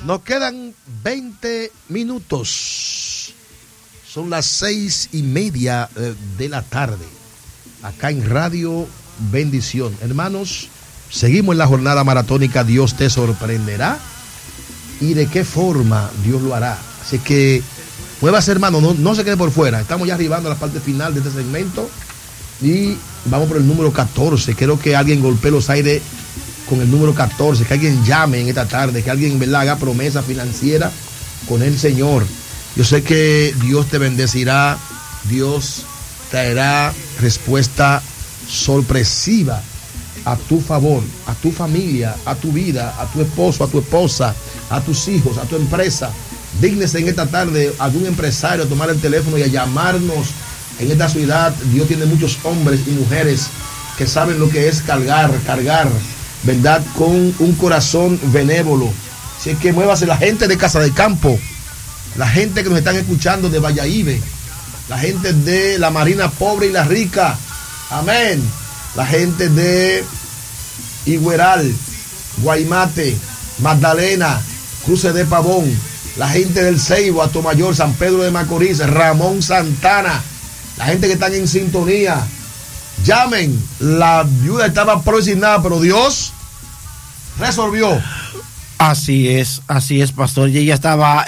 Nos quedan 20 minutos. Son las 6:30 de la tarde. Acá en Radio Bendición. Hermanos, seguimos en la jornada maratónica. Dios te sorprenderá. ¿Y de qué forma Dios lo hará? Así que muévase, hermano, no se quede por fuera. Estamos ya arribando a la parte final de este segmento. Y vamos por el número 14. Quiero que alguien golpee los aires con el número 14, que alguien llame en esta tarde, que alguien, ¿verdad?, haga promesa financiera con el Señor. Yo sé que Dios te bendecirá, Dios traerá respuesta sorpresiva a tu favor, a tu familia, a tu vida, a tu esposo, a tu esposa, a tus hijos, a tu empresa. Dígnese en esta tarde algún empresario a tomar el teléfono y a llamarnos. En esta ciudad Dios tiene muchos hombres y mujeres que saben lo que es cargar, ¿verdad?, con un corazón benévolo. Así que muévase la gente de Casa de Campo, la gente que nos están escuchando de Valladolid, la gente de la Marina Pobre y la Rica, amén, la gente de Igueral, Guaymate, Magdalena, Cruce de Pavón, la gente del Ceibo, Atomayor, San Pedro de Macorís, Ramón Santana, la gente que están en sintonía. Llamen, la viuda estaba presignada, pero Dios resolvió. Así es, pastor. Y ella estaba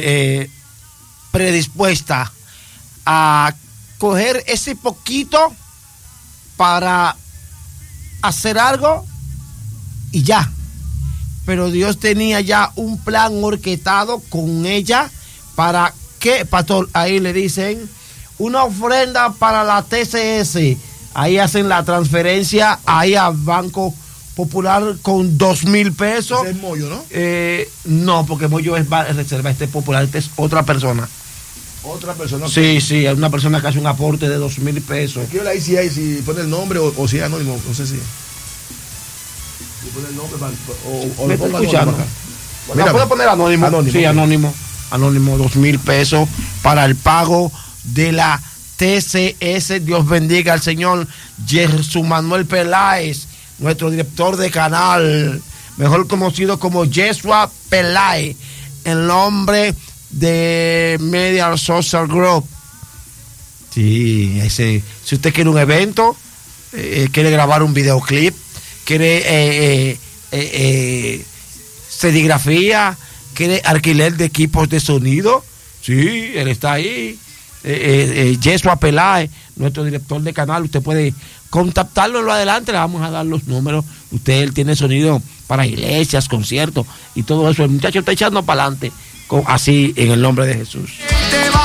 predispuesta a coger ese poquito para hacer algo y ya. Pero Dios tenía ya un plan orquestado con ella para que, pastor, ahí le dicen una ofrenda para la TCS. Ahí hacen la transferencia ahí al Banco Popular con 2,000 pesos. Ese es Moyo, ¿no? No, porque Moyo es reserva, este Popular, este es otra persona. ¿Otra persona? Sí, es una persona que hace un aporte de 2,000 pesos. Quiero ver ahí si pone el nombre o si es anónimo, no sé si pone el nombre o lo pongo escuchando. Mira, ¿puedo poner anónimo? Sí, anónimo, 2,000 pesos para el pago de la TCS. Dios bendiga al señor Jesús Manuel Peláez, nuestro director de canal, mejor conocido como Yeshua Peláez, el nombre de Media Social Group. Sí, si usted quiere un evento, quiere grabar un videoclip, quiere serigrafía, quiere alquiler de equipos de sonido, sí, él está ahí. Yeshua Peláez, nuestro director de canal. Usted puede contactarlo en lo adelante, le vamos a dar los números. Él tiene sonido para iglesias, conciertos y todo eso. El muchacho está echando para adelante, así en el nombre de Jesús.